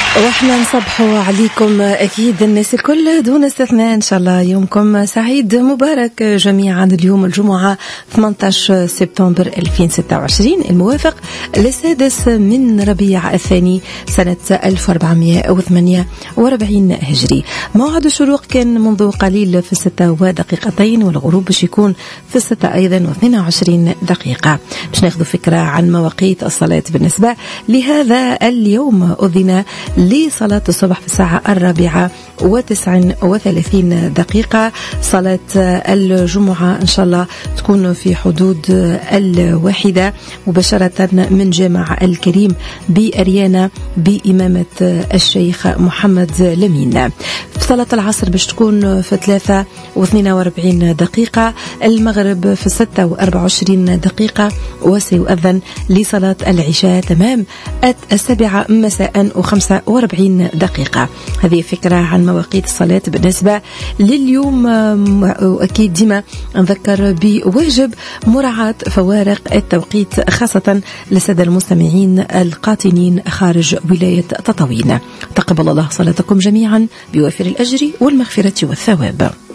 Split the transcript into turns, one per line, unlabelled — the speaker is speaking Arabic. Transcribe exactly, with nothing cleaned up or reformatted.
واحنا نصبحوا عليكم اكيد الناس الكل دون استثناء. ان شاء الله يومكم سعيد مبارك جميعا. اليوم الجمعه ثمانية عشر سبتمبر ألفين وستة وعشرين الموافق للسادس من ربيع الثاني سنه ألف وأربعمائة وثمانية وأربعين هجري. موعد الشروق كان منذ قليل في الستة ودقيقتين، والغروب باش يكون في الستة ايضا واثنين وعشرين دقيقه. باش ناخذ فكره عن مواقيت الصلاه بالنسبه لهذا اليوم. اذن لصلاة الصبح في الساعة الرابعة وتسع وثلاثين دقيقة. صلاة الجمعة إن شاء الله تكون في حدود الواحدة مباشرة من جامع الكريم بأريانا بإمامة الشيخ محمد لمين. في صلاة العصر باش تكون في ثلاثة واثنين وأربعين دقيقة. المغرب في ستة وأربعة وعشرين دقيقة، وسيؤذن لصلاة العشاء تمام السابعة مساء وخمسة وأربعين دقيقة. هذه فكرة عن مواقيت الصلاة بالنسبة لليوم. أكيد ديما نذكر بواجب مراعاة فوارق التوقيت خاصة للسادة المستمعين القاطنين خارج ولاية تطاوين. تقبل الله صلاتكم جميعا بوافر الأجر والمغفرة والثواب.